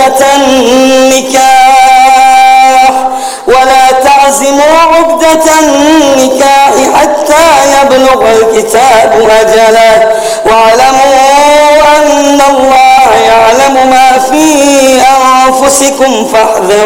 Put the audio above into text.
عقدة النكاح ولا تعزموا عقدة النكاح حتى يبلغ الكتاب أجله واعلموا أن الله يعلم ما في أنفسكم فاحذروه